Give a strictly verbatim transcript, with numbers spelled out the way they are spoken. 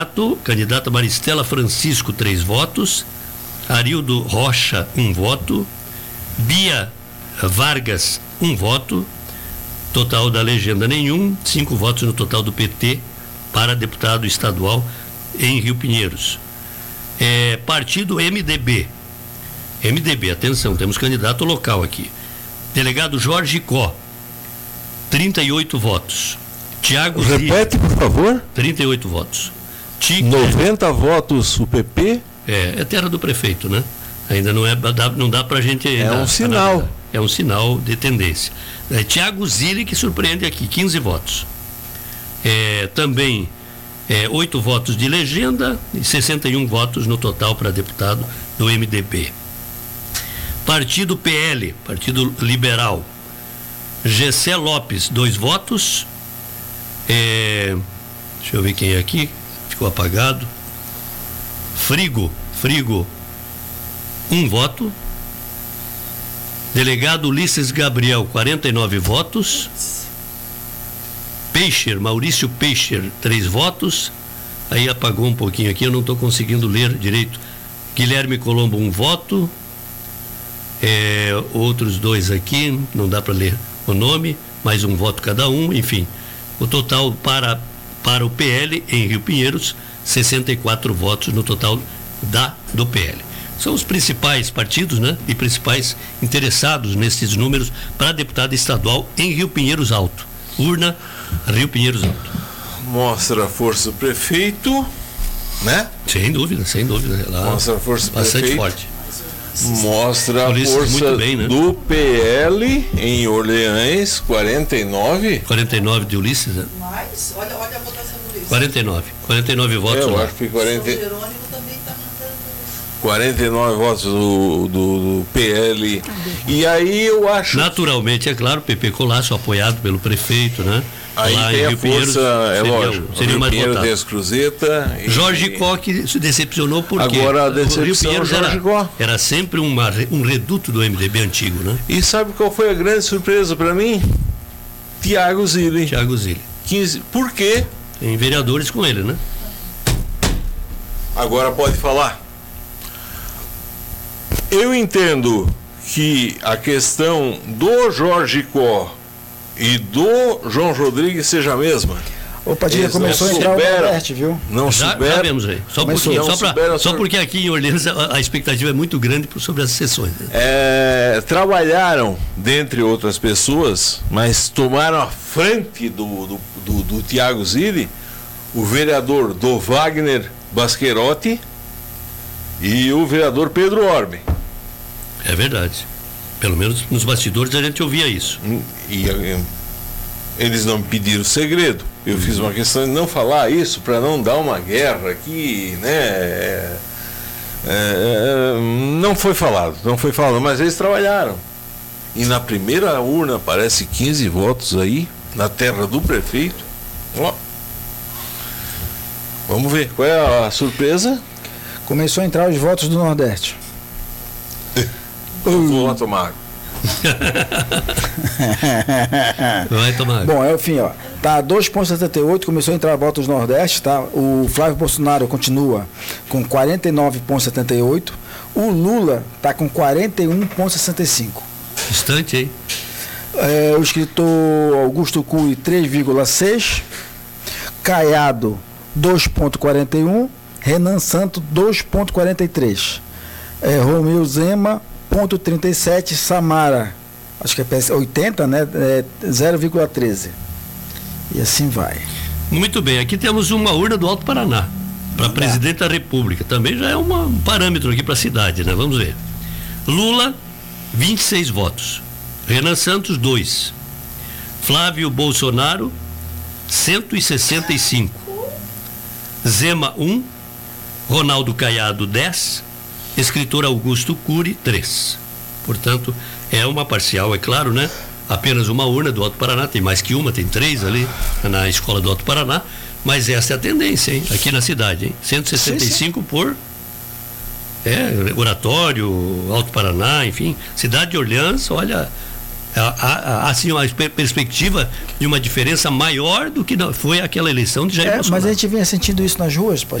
Candidata Maristela Francisco, três votos. Arildo Rocha, um voto. Bia Vargas, um voto. Total da legenda nenhum. Cinco votos no total do P T para deputado estadual em Rio Pinheiros. É, partido M D B. M D B, atenção, temos candidato local aqui. Delegado Jorge Có, trinta e oito votos. Tiago Repete, por favor. trinta e oito votos. Tica, noventa votos o P P. É, é terra do prefeito, né? Ainda não é, não dá pra gente... É um sinal. É um sinal de tendência. É, Tiago Zilli, que surpreende aqui, quinze votos. É, também é, oito votos de legenda e sessenta e um votos no total para deputado do M D B. Partido P L, Partido Liberal. Gessé Lopes, dois votos. É, deixa eu ver quem é aqui. Ficou apagado. Frigo, Frigo, um voto. Delegado Ulisses Gabriel, quarenta e nove votos. Peixer, Maurício Peixer, três votos. Aí apagou um pouquinho aqui, eu não estou conseguindo ler direito. Guilherme Colombo, um voto. É, outros dois aqui, não dá para ler o nome, mais um voto cada um, enfim. O total para, para o P L em Rio Pinheiros, sessenta e quatro votos no total da, do P L. São os principais partidos, né? E principais interessados nesses números para deputado estadual em Rio Pinheiros Alto. Urna, Rio Pinheiros Alto. Mostra a força do prefeito, né? Sem dúvida, sem dúvida. Lá, mostra a força do bastante prefeito. forte. Mostra a força bem, né? do P L em Orleans, quarenta e nove. quarenta e nove de Ulisses, né? Mas, olha, olha a votação do Ulisses. quarenta e nove. quarenta e nove votos. Eu lá. acho que quarenta... O Jerônimo também está mandando. quarenta e nove votos do, do, do P L. E aí eu acho. Naturalmente, é claro, P P Colasso, apoiado pelo prefeito, né? Aí lá tem em a Rio força, Pinheiros, é seria, lógico. seria Rio mais Pinheiro votado. tem as Cruzeta. E... Jorge Có que se decepcionou porque Agora a o Rio decepção Pinheiros Jorge era, Có. era sempre uma, um reduto do M D B antigo, né? E sabe qual foi a grande surpresa para mim? Tiago Zilli. Tiago Zilli. quinze. Por quê? Tem vereadores com ele, né? Agora pode falar. Eu entendo que a questão do Jorge Có e do João Rodrigues seja a mesma. O Padilha Eles começou a não entrar o souberam. Nordeste, viu? Não Já, souberam. já vemos aí. Só, Começou. pouquinho, Não só, pra, souberam só sobre- porque aqui em Orleans a, a expectativa é muito grande por- sobre as sessões. Né? É, trabalharam, dentre outras pessoas, mas tomaram a frente do, do, do, do Tiago Zilli, o vereador do Wagner Basquerotti e o vereador Pedro Orbe. É verdade. Pelo menos nos bastidores a gente ouvia isso. E, e eles não me pediram segredo. Eu fiz uma questão de não falar isso para não dar uma guerra aqui, né? É, é, não foi falado, não foi falado, mas eles trabalharam. E na primeira urna aparece quinze votos aí, na terra do prefeito. Ó. Vamos ver, qual é a surpresa? Começou a entrar os votos do Nordeste. Eu vou lá tomar água. Vai tomar. Bom, é o fim, ó. Tá dois vírgula setenta e oito, começou a entrar votos do Nordeste, tá? O Flávio Bolsonaro continua com quarenta e nove vírgula setenta e oito. O Lula tá com quarenta e um vírgula sessenta e cinco. Distante, hein? É, o escritor Augusto Cury, três vírgula seis. Caiado, dois vírgula quarenta e um. Renan Santos, dois vírgula quarenta e três. É, Romeu Zema, zero vírgula trinta e sete. Samara, acho que é oitenta, né? É, zero vírgula treze. E assim vai. Muito bem, aqui temos uma urna do Alto Paraná para presidente da República. Também já é uma, um parâmetro aqui para a cidade, né? Vamos ver. Lula, vinte e seis votos. Renan Santos, dois. Flávio Bolsonaro, cento e sessenta e cinco. Zema, um. Ronaldo Caiado, dez. Escritor Augusto Cury, três. Portanto, é uma parcial, é claro, né? Apenas uma urna do Alto Paraná, tem mais que uma, tem três ali na escola do Alto Paraná, mas essa é a tendência, hein? Aqui na cidade, hein? cento e sessenta e cinco sim, sim. Por é, Oratório, Alto Paraná, enfim, cidade de Orleans, olha, há, há assim, uma perspectiva de uma diferença maior do que foi aquela eleição de Jair é, Bolsonaro. Mas a gente vinha sentindo isso nas ruas, pode